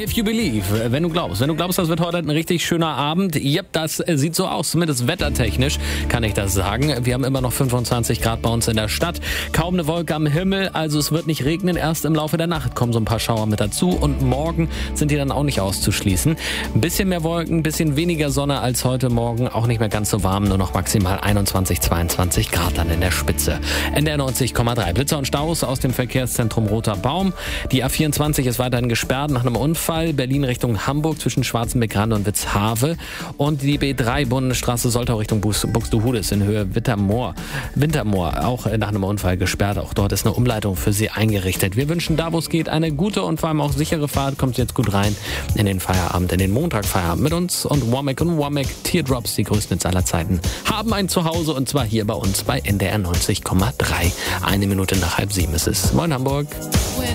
If you believe, wenn du glaubst, das wird heute ein richtig schöner Abend. Yep, das sieht so aus, zumindest wettertechnisch kann ich das sagen. Wir haben immer noch 25 Grad bei uns in der Stadt, kaum eine Wolke am Himmel, also es wird nicht regnen. Erst im Laufe der Nacht kommen so ein paar Schauer mit dazu und morgen sind die dann auch nicht auszuschließen. Ein bisschen mehr Wolken, ein bisschen weniger Sonne als heute Morgen, auch nicht mehr ganz so warm, nur noch maximal 21, 22 Grad dann in der Spitze. NDR 90,3. Blitzer und Staus aus dem Verkehrszentrum Roter Baum. Die A24 ist weiterhin gesperrt nach einem Unfall. Berlin Richtung Hamburg zwischen Schwarzenbeck-Rande und Witzhave. Und die B3 Bundesstraße Soltau Richtung Buxtehude ist in Höhe Wintermoor auch nach einem Unfall gesperrt. Auch dort ist eine Umleitung für Sie eingerichtet. Wir wünschen da, wo es geht, eine gute und vor allem auch sichere Fahrt. Kommt jetzt gut rein in den Feierabend, in den Montagfeierabend mit uns und Womack und Womack. Teardrops, die größten Hits aller Zeiten, haben ein Zuhause und zwar hier bei uns bei NDR 90,3. 1 Minute nach 6:30 ist es. Moin Hamburg.